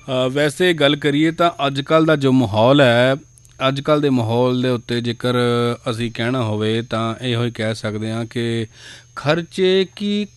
ਵੈਸੇ ਗੱਲ ਕਰੀਏ ਤਾਂ ਅੱਜ ਕੱਲ੍ਹ ਦਾ ਜੋ ਮਾਹੌਲ ਹੈ, ਅੱਜ ਕੱਲ੍ਹ ਦੇ ਮਾਹੌਲ ਦੇ ਉੱਤੇ ਜੇਕਰ ਅਸੀਂ ਕਹਿਣਾ ਹੋਵੇ ਤਾਂ ਇਹੋ ਹੀ ਕਹਿ ਸਕਦੇ ਹਾਂ ਕਿ ਖਰਚੇ ਕੀ